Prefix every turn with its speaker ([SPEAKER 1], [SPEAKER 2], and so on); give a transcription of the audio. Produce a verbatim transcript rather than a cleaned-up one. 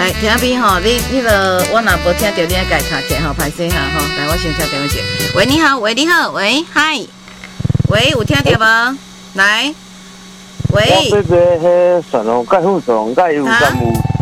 [SPEAKER 1] 来，听阿斌吼，你那个我若无听到你爱家卡起吼，歹势哈吼。来，我先接电话接。喂，你好，喂，你好，喂，嗨，喂，有听到无？来，喂。
[SPEAKER 2] 我这个迄上龙介副总介有干务。